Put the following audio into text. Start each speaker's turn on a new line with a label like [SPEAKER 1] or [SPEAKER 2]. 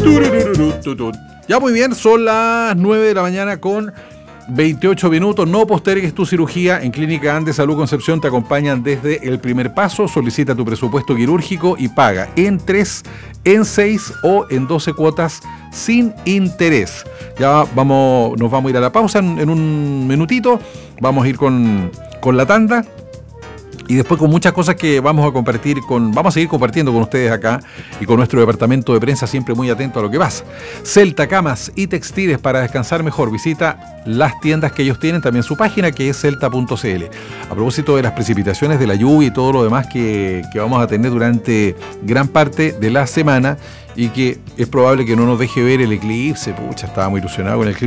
[SPEAKER 1] Ya, muy bien, son las 9 de la mañana con 28 minutos. No postergues tu cirugía. En Clínica Andes Salud Concepción te acompañan desde el primer paso. Solicita tu presupuesto quirúrgico y paga en 3, en 6 o en 12 cuotas sin interés. Ya nos vamos a ir a la pausa en un minutito. Vamos a ir con la tanda. Y después con muchas cosas que vamos a seguir compartiendo con ustedes acá y con nuestro departamento de prensa siempre muy atento a lo que pasa. Celta Camas y Textiles para descansar mejor. Visita las tiendas que ellos tienen, también su página que es celta.cl. A propósito de las precipitaciones, de la lluvia y todo lo demás que vamos a tener durante gran parte de la semana y que es probable que no nos deje ver el eclipse. Pucha, estaba muy ilusionado con el eclipse.